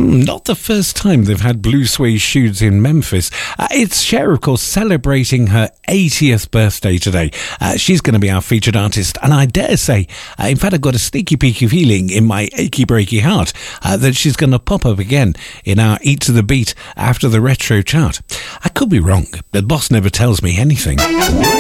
Not the first time they've had blue suede shoes in Memphis. It's Cher, of course, celebrating her 80th birthday today. She's going to be our featured artist, and I dare say, in fact, I've got a sneaky peeky feeling in my achy breaky heart that she's going to pop up again in our Eat to the Beat after the retro chart. I could be wrong. The boss never tells me anything.